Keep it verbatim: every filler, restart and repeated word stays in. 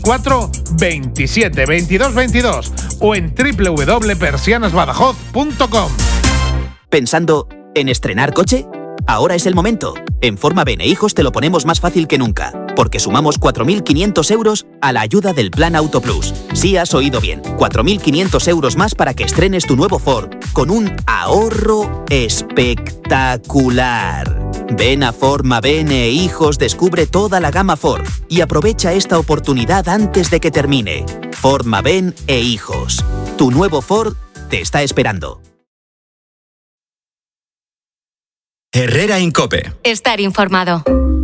cuatro veintisiete veintidós veintidós o en doble u doble u doble punto persianas badajoz punto com. ¿Pensando en estrenar coche? Ahora es el momento. En Forma Bene Hijos te lo ponemos más fácil que nunca, porque sumamos cuatro mil quinientos euros a la ayuda del Plan Auto Plus. Sí has oído bien, cuatro mil quinientos euros más para que estrenes tu nuevo Ford, con un ahorro espectacular. Ven a Forma Bene Hijos, descubre toda la gama Ford y aprovecha esta oportunidad antes de que termine. Forma Bene Hijos. Tu nuevo Ford te está esperando. Herrera Incope. Estar informado.